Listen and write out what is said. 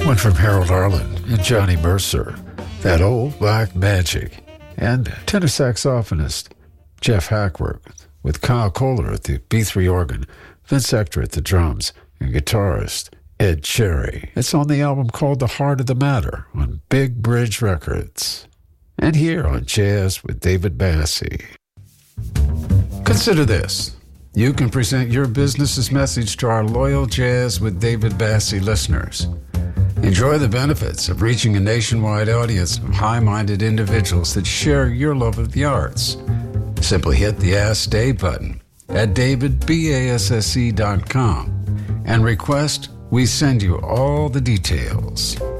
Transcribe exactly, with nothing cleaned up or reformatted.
One from Harold Arlen and Johnny Mercer, That Old Black Magic, and tenor saxophonist Jeff Hackworth with Kyle Kohler at the B three organ, Vince Ector at the drums, and guitarist Ed Cherry. It's on the album called The Heart of the Matter on Big Bridge Records. And here on Jazz with David Bassey. Consider this. You can present your business's message to our loyal Jazz with David Bassey listeners. Enjoy the benefits of reaching a nationwide audience of high-minded individuals that share your love of the arts. Simply hit the Ask Dave button at david basse dot com and request we send you all the details.